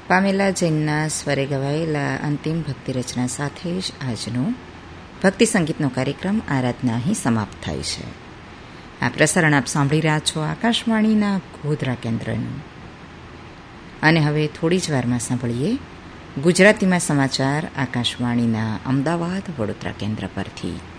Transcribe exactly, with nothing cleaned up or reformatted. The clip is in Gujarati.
પામેલા જૈનના સ્વરે ગવાયેલા અંતિમ ભક્તિ રચના સાથે જ આજનો ભક્તિ સંગીતનો કાર્યક્રમ આરાધના અહીં સમાપ્ત થાય છે. આ પ્રસારણ આપ સાંભળી રહ્યા છો આકાશવાણીના ગોધરા કેન્દ્રનું. અને હવે થોડી જ વારમાં સાંભળીએ ગુજરાતીમાં સમાચાર આકાશવાણીના અમદાવાદ વડોદરા કેન્દ્ર પરથી.